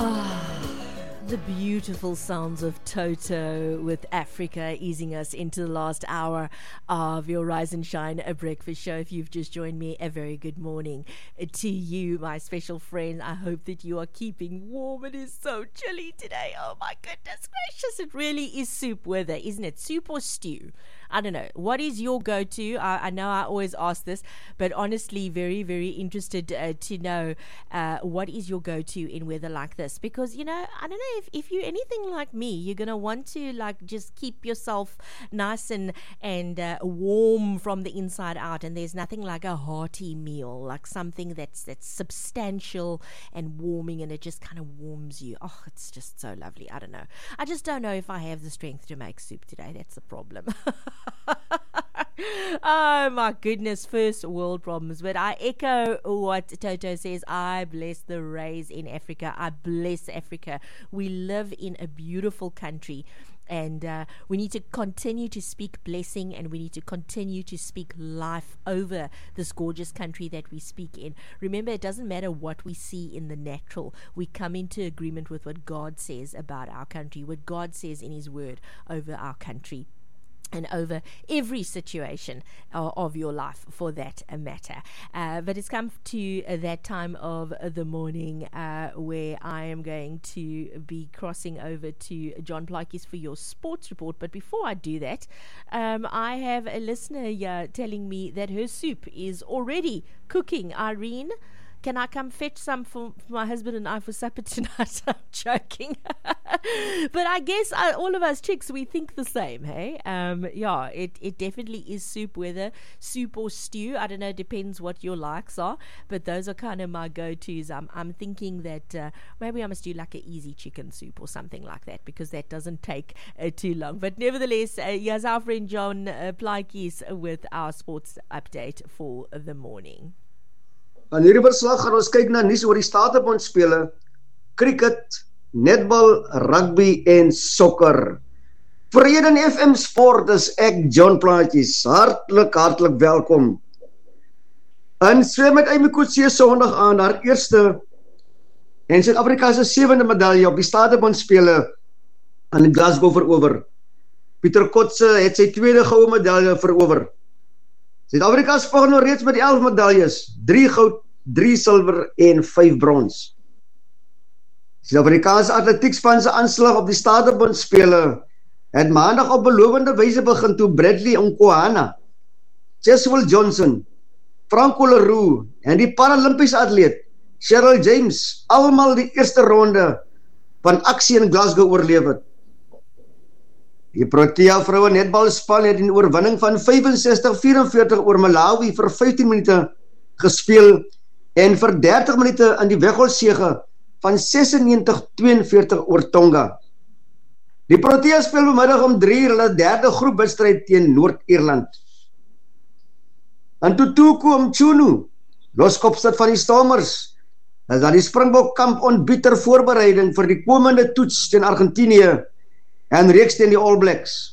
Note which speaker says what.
Speaker 1: The beautiful sounds of Toto with Africa easing us into the last hour of your Rise and Shine, a breakfast show. If you've just joined me, a very good morning to you, my special friend. I hope that you are keeping warm. It is so chilly today. Oh my goodness gracious. It really is soup weather, isn't it? Soup or stew? I don't know. What is your go-to? I know I always ask this, but honestly, very, very interested to know what is your go-to in weather like this. Because, you know, I don't know if you're anything like me, you're going to want to like just keep yourself nice and warm from the inside out. And there's nothing like a hearty meal, like something that's substantial and warming, and it just kind of warms you. Oh, it's just so lovely. I don't know. I just don't know if I have the strength to make soup today. That's the problem. Oh my goodness, first world problems. But I echo what Toto says. I bless the rays in Africa. I bless Africa. We live in a beautiful country, and we need to continue to speak blessing, and we need to continue to speak life over this gorgeous country that we speak in. Remember, it doesn't matter what we see in the natural. We come into agreement with what God says about our country, what God says in His Word over our country, and over every situation of your life, for that matter. But it's come to that time of the morning where I am going to be crossing over to John Plaatjes for your sports report. But before I do that, I have a listener telling me that her soup is already cooking. Irene, can I come fetch some for my husband and I for supper tonight? I'm joking. But I guess all of us chicks, we think the same, hey? Yeah, it definitely is soup weather. Soup or stew, I don't know, depends what your likes are. But those are kind of my go-tos. I'm thinking that maybe I must do like an easy chicken soup or something like that, because that doesn't take too long. But nevertheless, here's our friend John Plaatjes with our sports update for the morning.
Speaker 2: Aan hierdie verslag gaan ons kyk na nuus oor die Statebondspele, cricket, netbal, rugby en sokker. Vir Eden FM Sport is ek John Plaatjes. Hartlik welkom. In swem met Amy Coetzee Sondag aan haar eerste en Suid-Afrika se 7de medalje op die Statebondspele in Glasgow verower. Pieter Kotze het sy tweede goue medalje verower. Suid-Afrika is volgende reeds met 11 medaljes, 3 goud, 3 silwer en 5 brons. Suid-Afrikaanse atletiekspan se aanslag op die Statebondspele het maandag op belovende wyse begin toe Bradley Nkohana, Cheswell Johnson, Franco Leroux en die Paralimpiese atleet Cheryl James almal die eerste ronde van aksie in Glasgow oorleef het. Die Protea vroue netbalspan het 'n oorwinning van 65-44 oor Malawi vir 15 minute gespeel en vir 30 minute in die weggolsege van 96-42 oor Tonga. Die Protea speel vanmiddag om 3 hulle derde groepwedstryd teen Noord-Ierland. En Tutuku Mchunu, loskopstad van die Stormers, is aan die Springbok kamp onbieter voorbereiding vir die komende toets teen Argentinië en reeks teen die All Blacks.